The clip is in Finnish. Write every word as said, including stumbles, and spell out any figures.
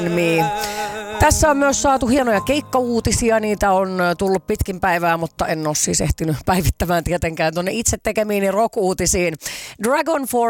Tässä on myös saatu hienoja keikkauutisia, niitä on tullut pitkin päivää, mutta en ole siis ehtinyt päivittämään tietenkään tuonne itse tekemiini rock-uutisiin. Dragon Force